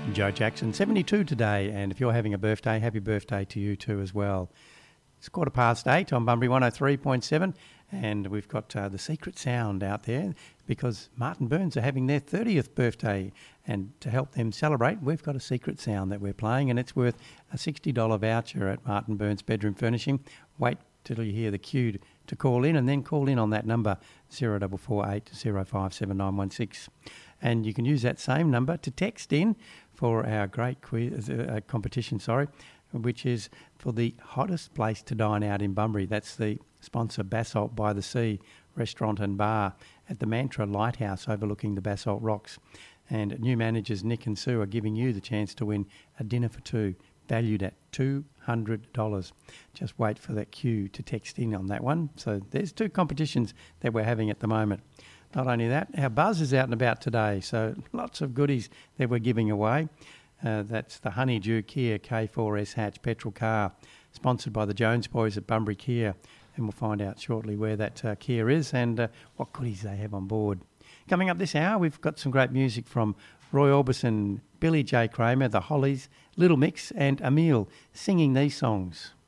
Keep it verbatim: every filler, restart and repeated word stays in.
Joe Jackson, seventy-two today, and if you're having a birthday, happy birthday to you too as well. It's quarter past eight on Bunbury one oh three point seven, and we've got uh, the secret sound out there because Martin Burns are having their thirtieth birthday, and to help them celebrate, we've got a secret sound that we're playing, and it's worth a sixty dollars voucher at Martin Burns Bedroom Furnishing. Wait till you hear the cue to call in, and then call in on that number zero four four eight zero five seven nine one six. And you can use that same number to text in for our great quiz, uh, competition, sorry, which is for the hottest place to dine out in Bunbury. That's the sponsor, Basalt by the Sea Restaurant and Bar at the Mantra Lighthouse overlooking the Basalt Rocks. And new managers Nick and Sue are giving you the chance to win a dinner for two, valued at two hundred dollars. Just wait for that cue to text in on that one. So there's two competitions that we're having at the moment. Not only that, our buzz is out and about today, so lots of goodies that we're giving away. Uh, that's the Honeydew Kia K four S hatch petrol car, sponsored by the Jones boys at Bunbury Kia, and we'll find out shortly where that uh, Kia is and uh, what goodies they have on board. Coming up this hour, we've got some great music from Roy Orbison, Billy J. Kramer, the Hollies, Little Mix and Emile singing these songs.